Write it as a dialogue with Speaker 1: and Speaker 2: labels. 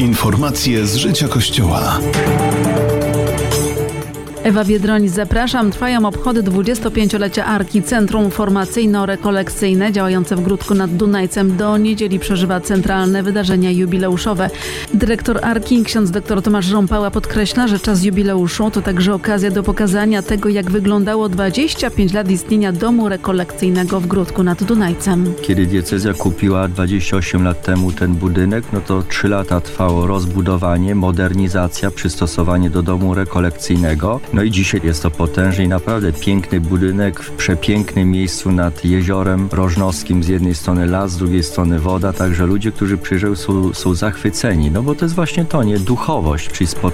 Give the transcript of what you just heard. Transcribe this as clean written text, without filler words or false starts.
Speaker 1: Informacje z życia Kościoła.
Speaker 2: Ewa Biedroń, zapraszam. Trwają obchody 25-lecia Arki. Centrum Formacyjno-Rekolekcyjne działające w Gródku nad Dunajcem do niedzieli przeżywa centralne wydarzenia jubileuszowe. Dyrektor Arki, ksiądz dr Tomasz Żąpała, podkreśla, że czas jubileuszu to także okazja do pokazania tego, jak wyglądało 25 lat istnienia domu rekolekcyjnego w Gródku nad Dunajcem.
Speaker 3: Kiedy diecezja kupiła 28 lat temu ten budynek, to 3 lata trwało rozbudowanie, modernizacja, przystosowanie do domu rekolekcyjnego. I dzisiaj jest to potężny i naprawdę piękny budynek w przepięknym miejscu nad jeziorem Rożnowskim. Z jednej strony las, z drugiej strony woda, także ludzie, którzy przyjeżdżają, są zachwyceni, bo to jest właśnie to, duchowość, czyli